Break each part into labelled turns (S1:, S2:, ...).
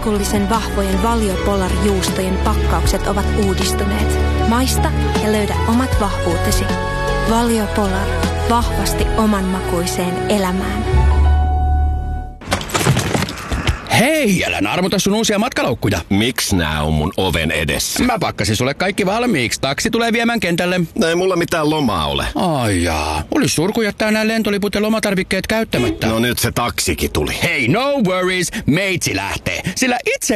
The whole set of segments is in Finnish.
S1: herkullisen vahvojen Valio Polar-juustojen pakkaukset ovat uudistuneet. Maista ja löydä omat vahvuutesi. Valio Polar. Vahvasti oman makuiseen elämään.
S2: Hei, älä armuta sun uusia matkalaukkuja.
S3: Miks nää on mun oven edessä?
S2: Mä pakkasin sulle kaikki valmiiksi. Taksi tulee viemään kentälle.
S3: Ei mulla mitään lomaa ole.
S2: Ai jaa. Olis surku jättää nää lentoliput ja lomatarvikkeet käyttämättä.
S3: No nyt se taksikin tuli.
S2: Hei, no worries. Meitsi lähtee. Sillä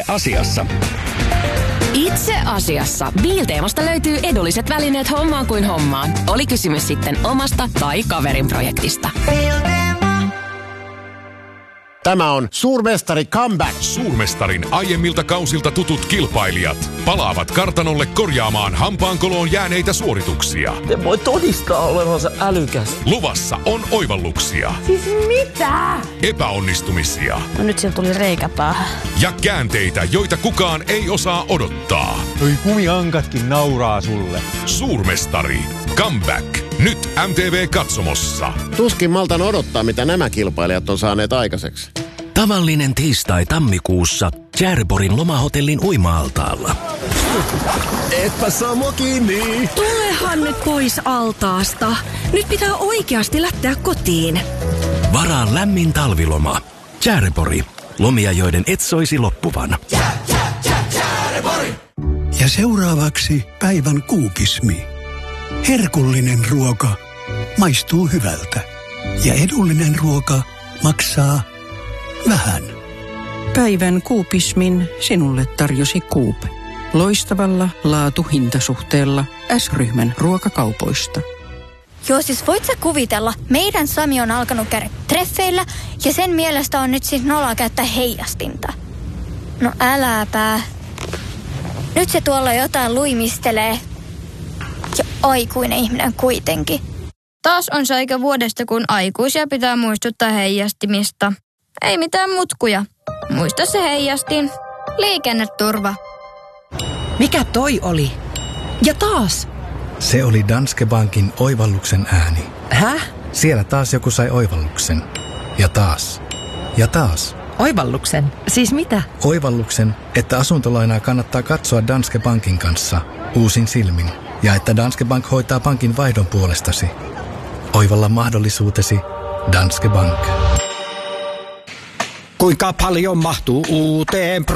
S2: itse asiassa Biilteemasta löytyy edulliset välineet hommaan kuin hommaan. Oli kysymys sitten omasta tai kaverin projektista.
S4: Tämä on Suurmestari Comeback.
S5: Suurmestarin aiemmilta kausilta tutut kilpailijat palaavat kartanolle korjaamaan hampaankoloon jääneitä suorituksia.
S6: Te voi todistaa olevansa älykäs.
S5: Luvassa on oivalluksia.
S7: Siis mitä?
S5: Epäonnistumisia.
S7: No nyt sieltä tuli reikä päähän.
S5: Ja käänteitä, joita kukaan ei osaa odottaa.
S8: Toi kumiankatkin nauraa sulle.
S5: Suurmestari. Comeback. Nyt MTV-katsomossa.
S4: Tuskin maltan odottaa, mitä nämä kilpailijat on saaneet aikaiseksi.
S9: Tavallinen tiistai tammikuussa Tjärborin lomahotellin uima-altaalla.
S3: Etpä saa mua kiinni.
S10: Tulehan nyt pois altaasta. Nyt pitää oikeasti lähteä kotiin.
S9: Varaa lämmin talviloma. Tjärbori. Lomia, joiden et soisi loppuvan.
S11: Tjärbori. Ja seuraavaksi päivän kuukismi. Herkullinen ruoka maistuu hyvältä ja edullinen ruoka maksaa vähän.
S12: Päivän kuupismin sinulle tarjosi Coop. Loistavalla laatu-hintasuhteella S-ryhmän ruokakaupoista.
S13: Joo, siis voit sä kuvitella, meidän Sami on alkanut käydä treffeillä ja sen mielestä on nyt siis noloa käyttää heijastinta. No äläpä. Nyt se tuolla jotain luimistelee. Ja aikuinen ihminen kuitenkin.
S14: Taas on se aika vuodesta, kun aikuisia pitää muistuttaa heijastimista. Ei mitään mutkuja. Muista se heijastin. Liikenneturva.
S10: Mikä toi oli? Ja taas.
S15: Se oli Danske Bankin oivalluksen ääni.
S10: Häh?
S15: Siellä taas joku sai oivalluksen. Ja taas. Ja taas.
S10: Oivalluksen? Siis mitä?
S15: Oivalluksen, että asuntolainaa kannattaa katsoa Danske Bankin kanssa uusin silmin. Ja että Danske Bank hoitaa pankin vaihdon puolestasi. Oivalla mahdollisuutesi Danske Bank.
S16: Kuinka paljon mahtuu uuteen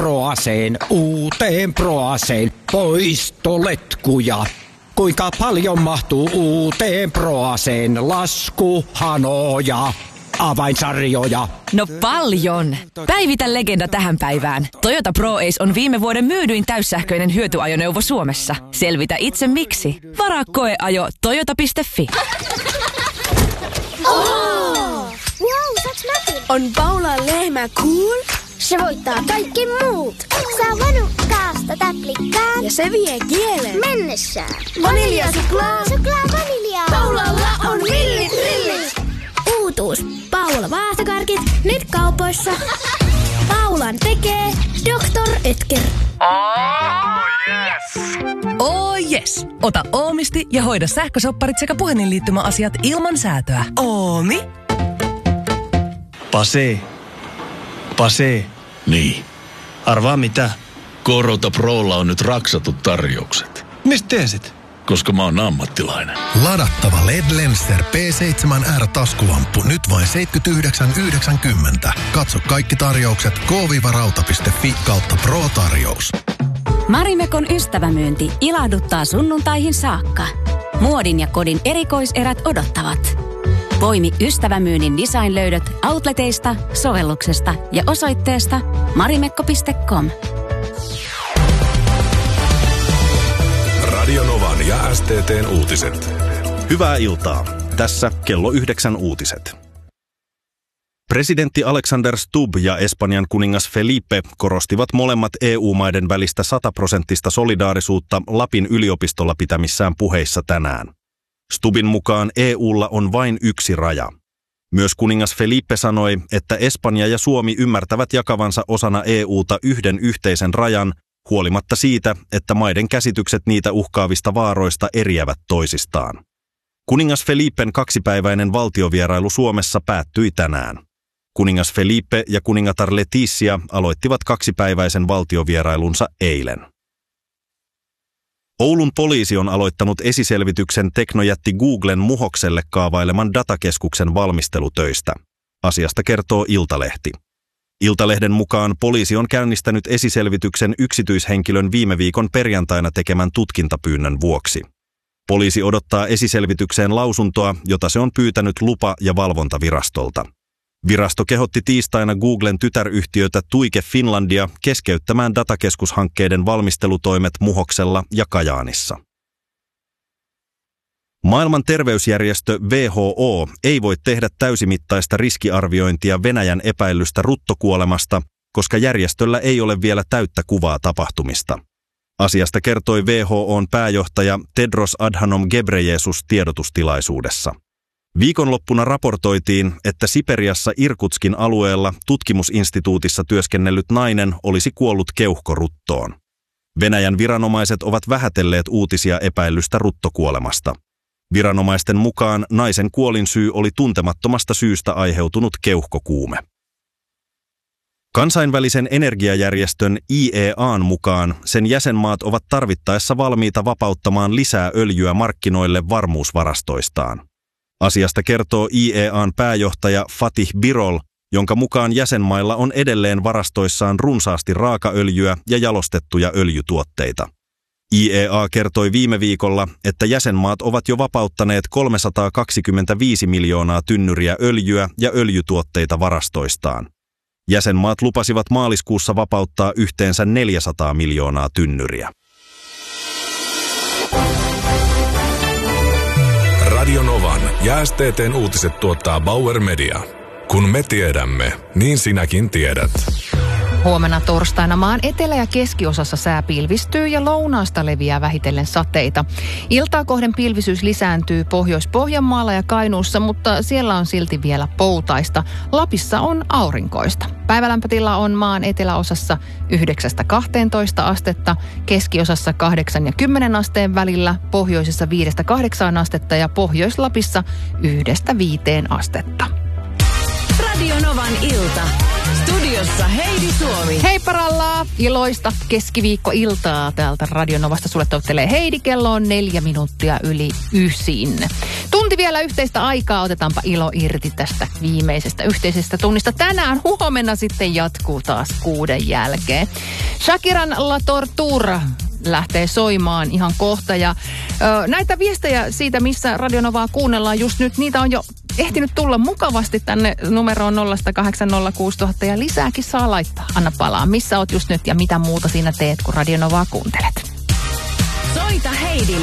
S16: Proaseen poistoletkuja? Kuinka paljon mahtuu uuteen Proaseen laskuhanoja, avainsarjoja?
S17: No paljon! Päivitä legenda tähän päivään. Toyota ProAce on viime vuoden myydyin täyssähköinen hyötyajoneuvo Suomessa. Selvitä itse miksi. Varaa koeajo toyota.fi.
S18: On Paulan lehmä cool? Se voittaa kaikki muut. Saa vanukkaasta täplikkaan. Ja se vie kielen mennessään. Vaniljasuklaa. Suklaa vaniljaa. Paulalla on villit rillit. Uutuus. Paula vaahtokarkit. Nyt kaupoissa. Paulan tekee Dr. Edgar.
S10: Oh yes! Ota Oomisti ja hoida sähkösopparit sekä puhelinliittymäasiat ilman säätöä. Oomi?
S19: Pase.
S20: Niin.
S19: Arvaa mitä?
S20: Korota Prolla on nyt raksatut tarjoukset.
S19: Mistä tiesit?
S20: Koska mä oon ammattilainen.
S21: Ladattava LED Lenster P7R taskulamppu nyt vain 79,90. Katso kaikki tarjoukset k-rauta.fi/Pro-tarjous.
S22: Marimekon ystävämyynti ilahduttaa sunnuntaihin saakka. Muodin ja kodin erikoiserät odottavat. Poimi ystävämyynnin design-löydöt outleteista, sovelluksesta ja osoitteesta marimekko.com.
S5: Radio Novan ja STT:n uutiset.
S23: Hyvää iltaa. Tässä kello 9 uutiset. Presidentti Alexander Stubb ja Espanjan kuningas Felipe korostivat molemmat EU-maiden välistä 100% solidaarisuutta Lapin yliopistolla pitämissään puheissa tänään. Stubbin mukaan EUlla on vain yksi raja. Myös kuningas Felipe sanoi, että Espanja ja Suomi ymmärtävät jakavansa osana EUta yhden yhteisen rajan, huolimatta siitä, että maiden käsitykset niitä uhkaavista vaaroista eriävät toisistaan. Kuningas Felipen 2-päiväinen valtiovierailu Suomessa päättyi tänään. Kuningas Felipe ja kuningatar Letizia aloittivat 2-päiväisen valtiovierailunsa eilen. Oulun poliisi on aloittanut esiselvityksen teknojätti Googlen Muhokselle kaavaileman datakeskuksen valmistelutöistä. Asiasta kertoo Iltalehti. Iltalehden mukaan poliisi on käynnistänyt esiselvityksen yksityishenkilön viime viikon perjantaina tekemän tutkintapyynnön vuoksi. Poliisi odottaa esiselvitykseen lausuntoa, jota se on pyytänyt lupa- ja valvontavirastolta. Virasto kehotti tiistaina Googlen tytäryhtiötä Tuike Finlandia keskeyttämään datakeskushankkeiden valmistelutoimet Muhoksella ja Kajaanissa. Maailman terveysjärjestö WHO ei voi tehdä täysimittaista riskiarviointia Venäjän epäillystä ruttokuolemasta, koska järjestöllä ei ole vielä täyttä kuvaa tapahtumista. Asiasta kertoi WHO:n pääjohtaja Tedros Adhanom Ghebreyesus tiedotustilaisuudessa. Viikonloppuna raportoitiin, että Siperiassa Irkutskin alueella tutkimusinstituutissa työskennellyt nainen olisi kuollut keuhkoruttoon. Venäjän viranomaiset ovat vähätelleet uutisia epäillystä ruttokuolemasta. Viranomaisten mukaan naisen kuolinsyy oli tuntemattomasta syystä aiheutunut keuhkokuume. Kansainvälisen energiajärjestön IEA:n mukaan sen jäsenmaat ovat tarvittaessa valmiita vapauttamaan lisää öljyä markkinoille varmuusvarastoistaan. Asiasta kertoo IEA:n pääjohtaja Fatih Birol, jonka mukaan jäsenmailla on edelleen varastoissaan runsaasti raakaöljyä ja jalostettuja öljytuotteita. IEA kertoi viime viikolla, että jäsenmaat ovat jo vapauttaneet 325 miljoonaa tynnyriä öljyä ja öljytuotteita varastoistaan. Jäsenmaat lupasivat maaliskuussa vapauttaa yhteensä 400 miljoonaa tynnyriä.
S5: Radio Novan ja STT:n uutiset tuottaa Bauer Media. Kun me tiedämme, niin sinäkin tiedät.
S1: Huomenna torstaina maan etelä- ja keskiosassa sää pilvistyy ja lounaasta leviää vähitellen sateita. Iltaa kohden pilvisyys lisääntyy Pohjois-Pohjanmaalla ja Kainuussa, mutta siellä on silti vielä poutaista. Lapissa on aurinkoista. Päivälämpötila on maan eteläosassa 9-12 astetta, keskiosassa 8 ja 10 asteen välillä, pohjoisessa 5-8 astetta ja Pohjois-Lapissa 1-5 astetta.
S17: Radio Novan ilta. Studiossa Heidi Suomi.
S1: Hei parallaa! Iloista keskiviikkoiltaa täältä Radio Novasta. Sulle toivottelee Heidi, kello on 4 minuuttia yli 9. Tunti vielä yhteistä aikaa. Otetaanpa ilo irti tästä viimeisestä yhteisestä tunnista. Tänään huomenna sitten jatkuu taas 6 jälkeen. Shakiran La Tortura lähtee soimaan ihan kohta. Ja näitä viestejä siitä, missä Radio Novaa kuunnellaan just nyt, niitä on jo ehtinyt tulla mukavasti tänne numeroon 0806000 ja lisääkin saa laittaa. Anna palaa, missä oot just nyt ja mitä muuta siinä teet, kun Radio Novaa kuuntelet.
S17: Soita Heidi.